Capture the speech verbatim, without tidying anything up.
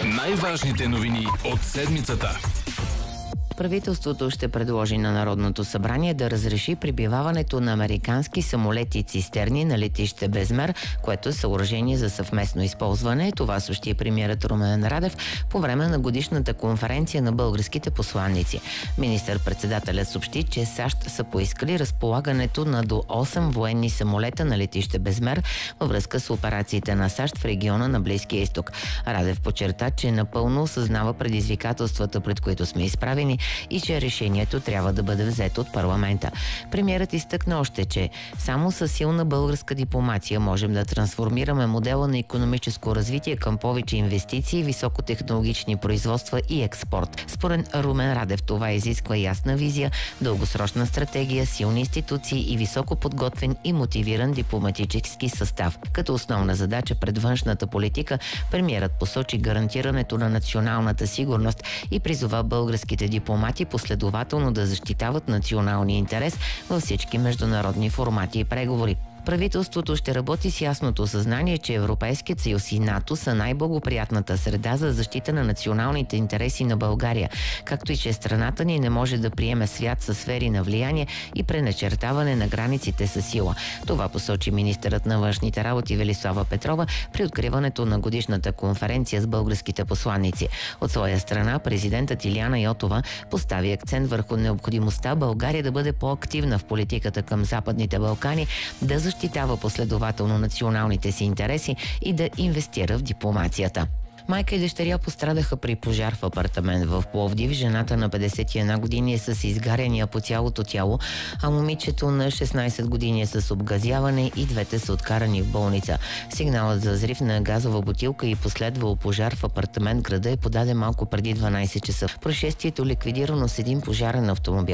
Най-важните новини от седмицата. Правителството ще предложи на Народното събрание да разреши прибиваването на американски самолети цистерни на летище Безмер, което е съоръжение за съвместно използване. Това съобщи премиерът Румен Радев по време на годишната конференция на българските посланици. Министър-председателят съобщи, че САЩ са поискали разполагането на до осем военни самолета на летище Безмер във връзка с операциите на САЩ в региона на Близкия изток. Радев подчерта, че напълно осъзнава предизвикателствата, пред които сме изправени, и че решението трябва да бъде взето от парламента. Премиерът изтъкна още, че само със силна българска дипломация можем да трансформираме модела на икономическо развитие към повече инвестиции, високотехнологични производства и експорт. Според Румен Радев това изисква ясна визия, дългосрочна стратегия, силни институции и високо подготвен и мотивиран дипломатически състав. Като основна задача пред външната политика, премиерът посочи гарантирането на националната сигурност и призова българските дипломати последователно да защитават националния интерес във всички международни формати и преговори. Правителството ще работи с ясното съзнание, че Европейският съюз и НАТО са най-благоприятната среда за защита на националните интереси на България, както и че страната ни не може да приеме свят със сфери на влияние и преначертаване на границите със сила. Това посочи министърът на външните работи Велислава Петрова при откриването на годишната конференция с българските посланици. От своя страна президентът Илияна Йотова постави акцент върху необходимостта България да бъде по-активна в политиката към Западните Балкани, да защитава последователно националните си интереси и да инвестира в дипломацията. Майка и дъщеря пострадаха при пожар в апартамент в Пловдив. Жената на петдесет и една години е с изгаряния по цялото тяло, а момичето на шестнайсет години е с обгазяване и двете са откарани в болница. Сигналът за взрив на газова бутилка и последвал пожар в апартамент града е подаден малко преди дванайсет часа. Происшествието ликвидирано с един пожарен автомобил.